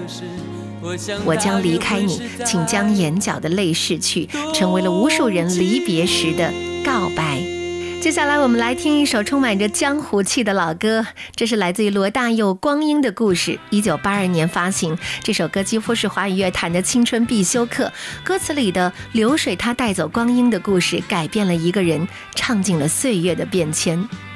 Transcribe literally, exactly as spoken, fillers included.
我将离开你，请将眼角的泪拭去，成为了无数人离别时的告白。接下来我们来听一首充满着江湖气的老歌，这是来自于罗大佑《光阴的故事》，一九八二年发行。这首歌几乎是华语乐坛的青春必修课，歌词里的流水它带走光阴的故事，改变了一个人，唱尽了岁月的变迁。